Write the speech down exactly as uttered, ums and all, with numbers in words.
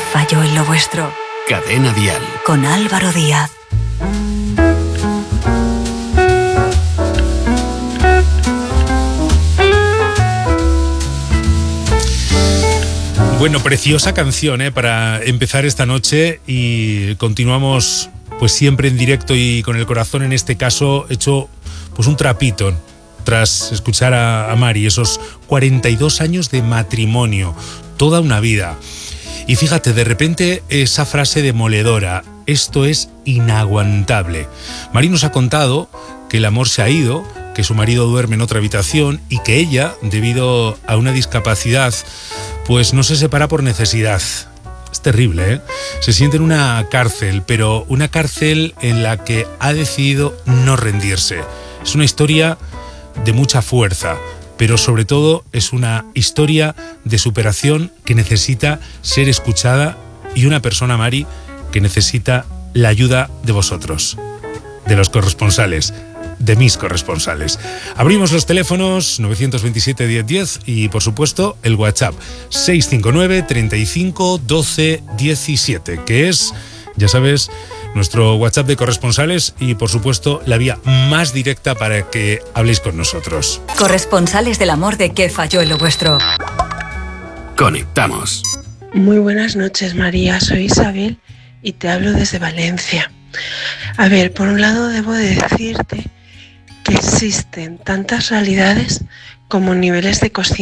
falló en lo vuestro? Cadena Dial. Con Álvaro Díaz. Bueno, preciosa canción, ¿eh? Para empezar esta noche, y continuamos pues siempre en directo y con el corazón, en este caso, hecho pues un trapito tras escuchar a, a Mari, esos cuarenta y dos años de matrimonio, toda una vida. Y fíjate, de repente esa frase demoledora: esto es inaguantable. Mari nos ha contado que el amor se ha ido, que su marido duerme en otra habitación y que ella, debido a una discapacidad, pues no se separa por necesidad. Es terrible, ¿eh? Se siente en una cárcel, pero una cárcel en la que ha decidido no rendirse. Es una historia de mucha fuerza, pero sobre todo es una historia de superación que necesita ser escuchada, y una persona, Mari, que necesita la ayuda de vosotros, de los corresponsales, de mis corresponsales. Abrimos los teléfonos nueve dos siete, diez diez y, por supuesto, el WhatsApp seis cinco nueve, treinta y cinco, doce, diecisiete, que es, ya sabes, nuestro WhatsApp de corresponsales y, por supuesto, la vía más directa para que habléis con nosotros. Corresponsales del amor de ¿Qué falló en lo vuestro? Conectamos. Muy buenas noches, María. Soy Isabel y te hablo desde Valencia. A ver, por un lado debo de decirte que existen tantas realidades como niveles de consciencia